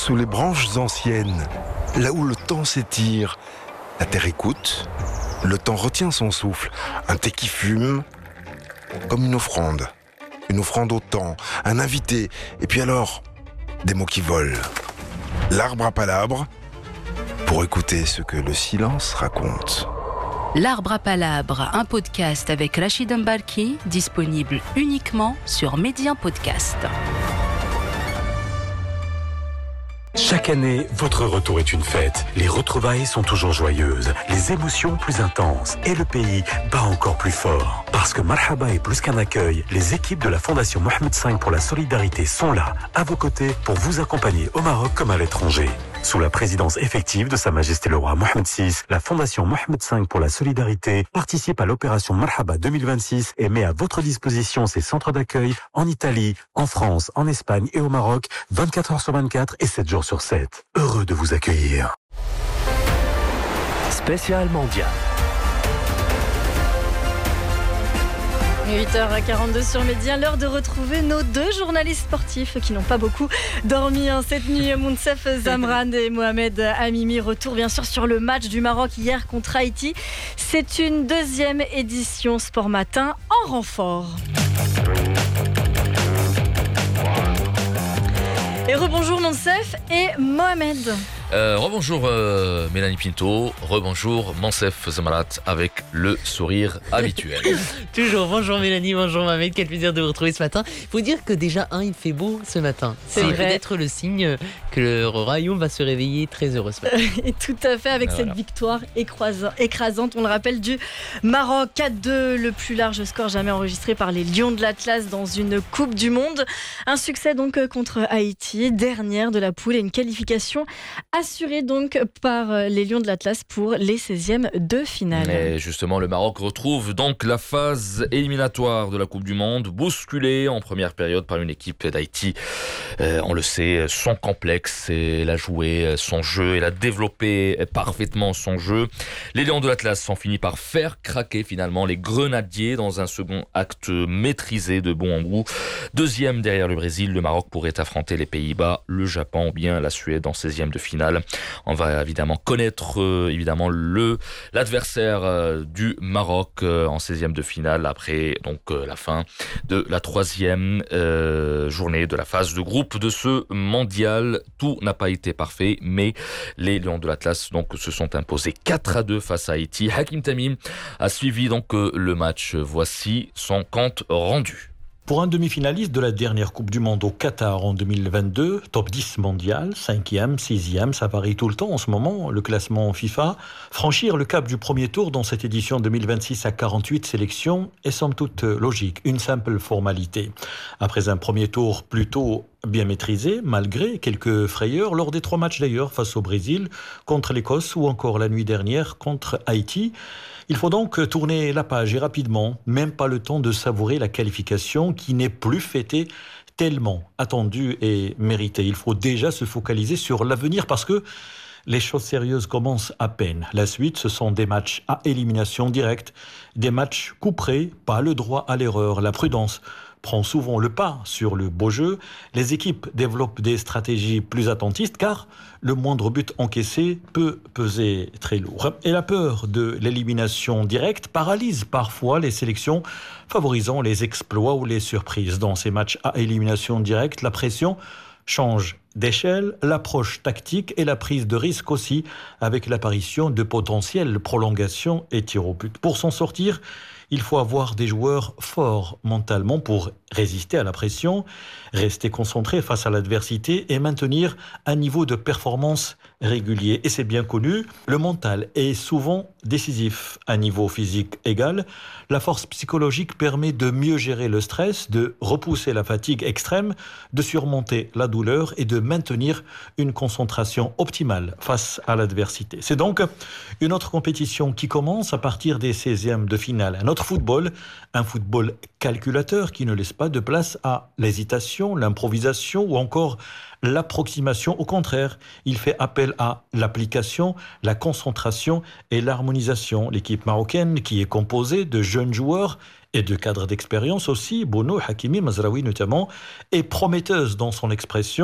Sous les branches anciennes, là où le temps s'étire, la terre écoute, le temps retient son souffle, un thé qui fume, comme une offrande au temps, un invité, et puis alors, des mots qui volent. L'arbre à palabres, pour écouter ce que le silence raconte. L'arbre à palabres, un podcast avec Rachid Mbalki, disponible uniquement sur Média Podcast. Chaque année, votre retour est une fête. Les retrouvailles sont toujours joyeuses, les émotions plus intenses et le pays bat encore plus fort. Parce que Marhaba est plus qu'un accueil, les équipes de la Fondation Mohamed V pour la solidarité sont là, à vos côtés, pour vous accompagner au Maroc comme à l'étranger. Sous la présidence effective de Sa Majesté le Roi Mohamed VI, la Fondation Mohamed V pour la solidarité participe à l'opération Marhaba 2026 et met à votre disposition ses centres d'accueil en Italie, en France, en Espagne et au Maroc, 24 heures sur 24 et 7 jours sur 7. Heureux de vous accueillir. Spécial mondial. 8h42 sur Média, l'heure de retrouver nos deux journalistes sportifs qui n'ont pas beaucoup dormi cette nuit. Mounsef Zamran et Mohamed Amimi. Retour bien sûr sur le match du Maroc hier contre Haïti. C'est une deuxième édition Sport Matin en renfort. Et rebonjour Mounsef et Mohamed. Rebonjour Mélanie Pinto, rebonjour Mounsef Zamrat avec le sourire habituel. Toujours, bonjour Mélanie, bonjour Mohamed, quel plaisir de vous retrouver ce matin. Il faut dire que déjà, il fait beau ce matin. C'est peut-être le signe que le royaume va se réveiller très heureux ce matin. Et tout à fait, avec cette victoire écrasante, on le rappelle, du Maroc 4-2, le plus large score jamais enregistré par les Lions de l'Atlas dans une Coupe du Monde. Un succès donc contre Haïti, dernière de la poule et une qualification assuré donc par les Lions de l'Atlas pour les 16e de finale. Et justement, le Maroc retrouve donc la phase éliminatoire de la Coupe du Monde, bousculée en première période par une équipe d'Haïti. On le sait, son complexe, elle a joué son jeu, elle a développé parfaitement son jeu. Les Lions de l'Atlas ont fini par faire craquer finalement les Grenadiers dans un second acte maîtrisé de bout en bout. Deuxième derrière le Brésil, le Maroc pourrait affronter les Pays-Bas, le Japon ou bien la Suède en 16e de finale. On va évidemment connaître l'adversaire du Maroc en 16e de finale après la fin de la troisième journée de la phase de groupe de ce mondial. Tout n'a pas été parfait, mais les Lions de l'Atlas se sont imposés 4-2 face à Haïti. Hakim Tamim a suivi le match. Voici son compte rendu. Pour un demi-finaliste de la dernière Coupe du Monde au Qatar en 2022, top 10 mondial, 5e, 6e, ça varie tout le temps en ce moment, le classement FIFA, franchir le cap du premier tour dans cette édition 2026 à 48 sélections est somme toute logique, une simple formalité. Après un premier tour plutôt bien maîtrisé, malgré quelques frayeurs lors des 3 matchs d'ailleurs face au Brésil, contre l'Écosse ou encore la nuit dernière contre Haïti. Il faut donc tourner la page et rapidement, même pas le temps de savourer la qualification qui n'est plus fêtée, tellement attendue et méritée. Il faut déjà se focaliser sur l'avenir parce que les choses sérieuses commencent à peine. La suite, ce sont des matchs à élimination directe, des matchs couperés, pas le droit à l'erreur, la prudence prend souvent le pas sur le beau jeu. Les équipes développent des stratégies plus attentistes car le moindre but encaissé peut peser très lourd. Et la peur de l'élimination directe paralyse parfois les sélections, favorisant les exploits ou les surprises. Dans ces matchs à élimination directe, la pression change d'échelle, l'approche tactique et la prise de risque aussi, avec l'apparition de potentielles prolongations et tirs au but. Pour s'en sortir, il faut avoir des joueurs forts mentalement pour résister à la pression, rester concentré face à l'adversité et maintenir un niveau de performance régulier. Et c'est bien connu, le mental est souvent décisif. À niveau physique égal, la force psychologique permet de mieux gérer le stress, de repousser la fatigue extrême, de surmonter la douleur et de maintenir une concentration optimale face à l'adversité. C'est donc une autre compétition qui commence à partir des 16e de finale. Un autre football, un football calculateur qui ne laisse pas de place à l'hésitation, l'improvisation ou encore l'approximation. Au contraire, il fait appel à l'application, la concentration et l'harmonisation. L'équipe marocaine, qui est composée de jeunes joueurs et de cadres d'expérience aussi, Bono, Hakimi, Mazraoui notamment, est prometteuse dans son expression.